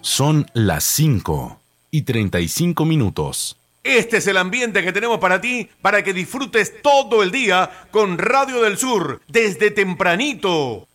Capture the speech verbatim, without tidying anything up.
Son las cinco y treinta y cinco minutos. Este es el ambiente que tenemos para ti, para que disfrutes todo el día con Radio del Sur, desde tempranito.